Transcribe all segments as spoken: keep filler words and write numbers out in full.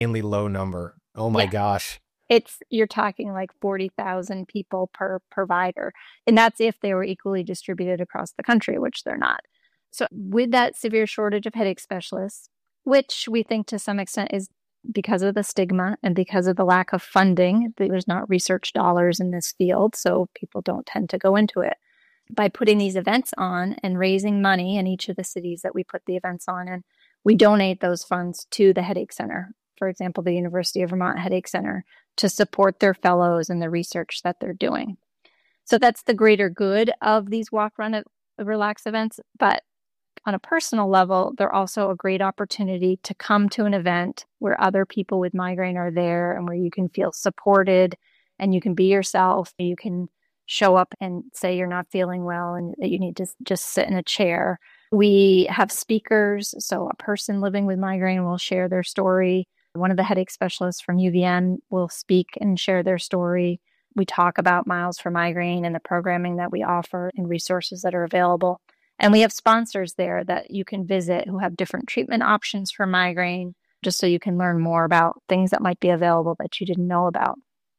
insanely low number. Oh my Yeah. gosh. It's, you're talking like forty thousand people per provider. And that's if they were equally distributed across the country, which they're not. So with that severe shortage of headache specialists, which we think to some extent is because of the stigma and because of the lack of funding, there's not research dollars in this field, so people don't tend to go into it. By putting these events on and raising money in each of the cities that we put the events on, and we donate those funds to the Headache Center, for example, the University of Vermont Headache Center, to support their fellows and the research that they're doing. So that's the greater good of these walk, run, relax events. But on a personal level, they're also a great opportunity to come to an event where other people with migraine are there and where you can feel supported and you can be yourself. You can show up and say you're not feeling well and that you need to just sit in a chair. We have speakers. So a person living with migraine will share their story. One of the headache specialists from U V M will speak and share their story. We talk about Miles for Migraine and the programming that we offer and resources that are available. And we have sponsors there that you can visit who have different treatment options for migraine, just so you can learn more about things that might be available that you didn't know about.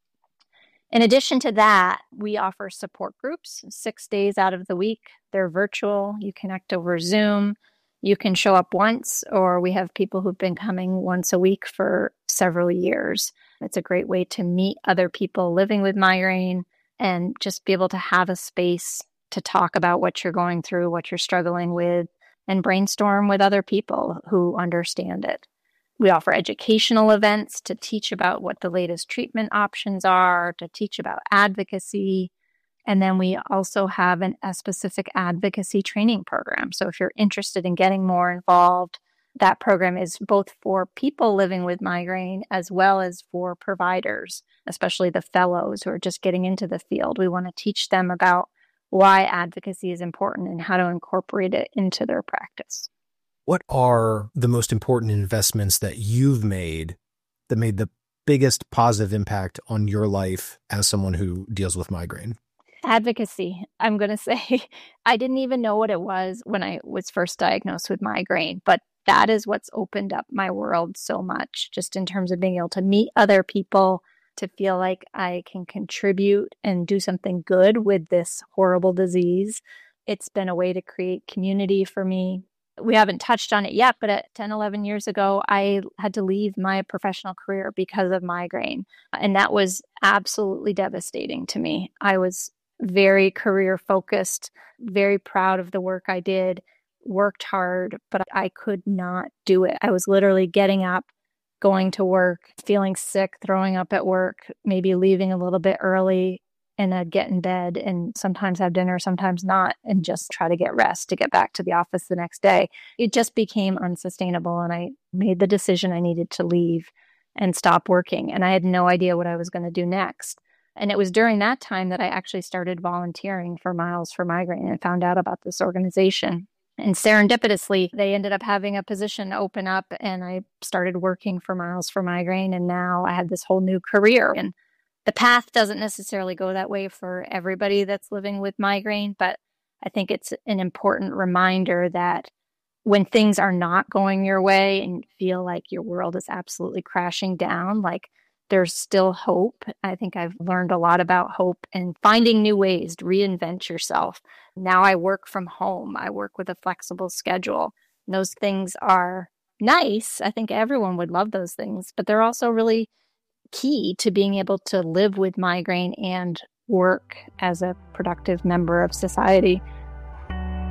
In addition to that, we offer support groups six days out of the week. They're virtual. You connect over Zoom. You can show up once, or we have people who've been coming once a week for several years. It's a great way to meet other people living with migraine and just be able to have a space to talk about what you're going through, what you're struggling with, and brainstorm with other people who understand it. We offer educational events to teach about what the latest treatment options are, to teach about advocacy. And then we also have an, a specific advocacy training program. So if you're interested in getting more involved, that program is both for people living with migraine as well as for providers, especially the fellows who are just getting into the field. We want to teach them about why advocacy is important and how to incorporate it into their practice. What are the most important investments that you've made that made the biggest positive impact on your life as someone who deals with migraine? Advocacy. I'm going to say I didn't even know what it was when I was first diagnosed with migraine, but that is what's opened up my world so much, just in terms of being able to meet other people, to feel like I can contribute and do something good with this horrible disease. It's been a way to create community for me. We haven't touched on it yet, but at ten, eleven years ago, I had to leave my professional career because of migraine. And that was absolutely devastating to me. I was very career focused, very proud of the work I did, worked hard, but I could not do it. I was literally getting up, going to work, feeling sick, throwing up at work, maybe leaving a little bit early, and I'd get in bed and sometimes have dinner, sometimes not, and just try to get rest to get back to the office the next day. It just became unsustainable, and I made the decision I needed to leave and stop working, and I had no idea what I was going to do next. And it was during that time that I actually started volunteering for Miles for Migraine and found out about this organization. And serendipitously, they ended up having a position open up, and I started working for Miles for Migraine, and now I had this whole new career. And the path doesn't necessarily go that way for everybody that's living with migraine, but I think it's an important reminder that when things are not going your way and you feel like your world is absolutely crashing down, like there's still hope. I think I've learned a lot about hope and finding new ways to reinvent yourself. Now I work from home. I work with a flexible schedule. And those things are nice. I think everyone would love those things, but they're also really key to being able to live with migraine and work as a productive member of society.